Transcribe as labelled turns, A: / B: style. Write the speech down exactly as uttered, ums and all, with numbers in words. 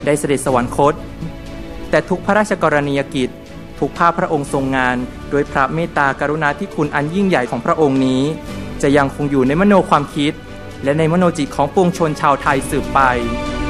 A: ได้เสด็จสวรรคตแต่ทุกพระราชกรณียกิจทุกภาพพระองค์ทรงงานโดยพระเมตตากรุณาธิคุณอันยิ่งใหญ่ของพระองค์นี้จะยังคงอยู่ในมโนความคิดและในมโนจิตของปวงชนชาวไทยสืบไป